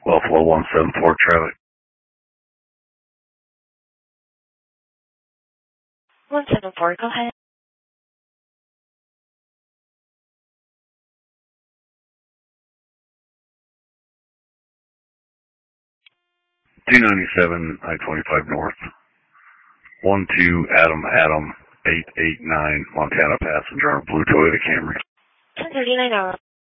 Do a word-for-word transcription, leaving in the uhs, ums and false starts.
Buffalo one seven four traffic. one seven four, go ahead. two ninety-seven I twenty-five North. one two Adam Adam eight eight nine Montana passenger on blue Toyota Camry. ten thirty-nine hour.